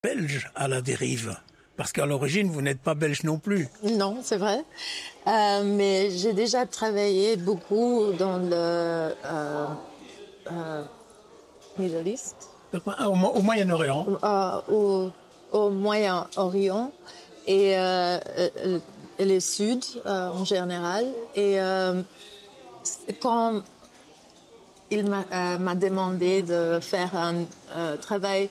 Belge à la dérive. Parce qu'à l'origine, vous n'êtes pas belge non plus. Non, c'est vrai. Mais j'ai déjà travaillé beaucoup dans le Middle East, Au Moyen-Orient. au Moyen-Orient et le Sud en général. Et quand il m'a demandé de faire un travail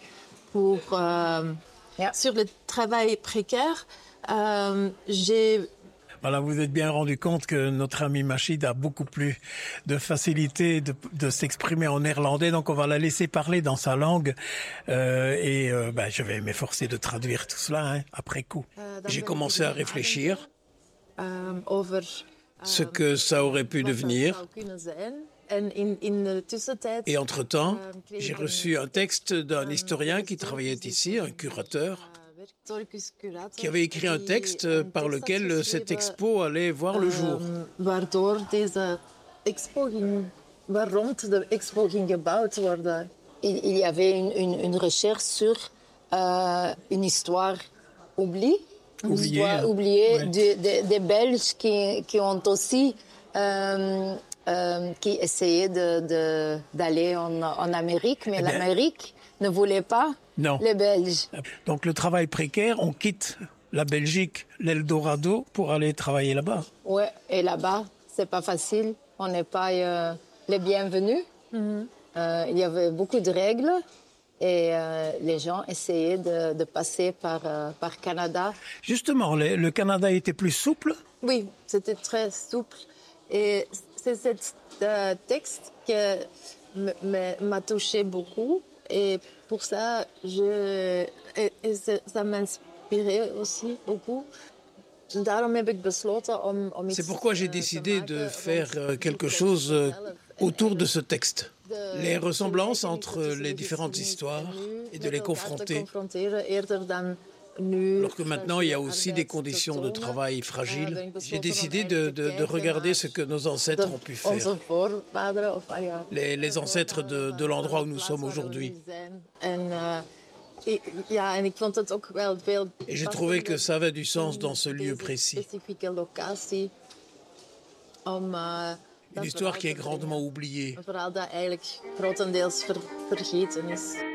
sur le travail précaire, j'ai... Voilà, vous êtes bien rendu compte que notre ami Machid a beaucoup plus de facilité de s'exprimer en néerlandais, donc on va la laisser parler dans sa langue je vais m'efforcer de traduire tout cela après coup. J'ai commencé à réfléchir ce que ça aurait pu devenir. Et entre-temps, j'ai reçu un texte d'un historien qui travaillait ici, un curateur, qui avait écrit un texte par lequel cette expo allait voir le jour. Il y avait une recherche sur une histoire oubliée Ouais. des Belges qui ont aussi qui essayaient d'aller en Amérique, mais l'Amérique ne voulait pas les Belges. Donc le travail précaire, on quitte la Belgique, l'Eldorado, pour aller travailler là-bas. Oui, et là-bas, c'est pas facile. On n'est pas les bienvenus. Il y avait beaucoup de règles et les gens essayaient de passer par Canada. Justement, le Canada était plus souple? Oui, c'était très souple. Et c'est ce texte qui m'a touché beaucoup. Et pour ça, ça m'inspirait aussi beaucoup. C'est pourquoi j'ai décidé de faire quelque chose autour de ce texte. Les ressemblances entre les différentes histoires et de les confronter. Alors que maintenant, il y a aussi des conditions de travail fragiles. J'ai décidé de regarder ce que nos ancêtres ont pu faire. Les ancêtres de l'endroit où nous sommes aujourd'hui. Et j'ai trouvé que ça avait du sens dans ce lieu précis. Une histoire qui est grandement oubliée.